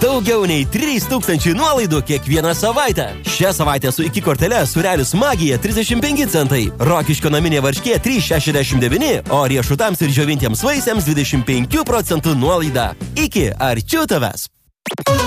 Daugiau nei 3000 nuolaidų kiekvieną savaitę. Šią savaitę su iki kortele Sūrelis Magija 35 centai, Rokiškio naminė varškė 3,69, o riešutams ir džiovintiems vaisiams 25% nuolaida. Iki arčiau tavęs.